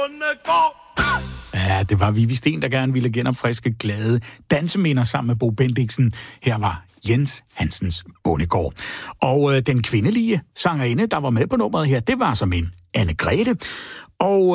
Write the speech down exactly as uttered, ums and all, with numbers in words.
bondegård. Ja, det var Vivi Sten, der gerne ville genopfriske glade danseminder sammen med Bo Bendiksen. Her var Jens Hansens Bondegård. Og øh, den kvindelige sangerinde, der var med på nummeret her, det var som en Anne-Grethe. Og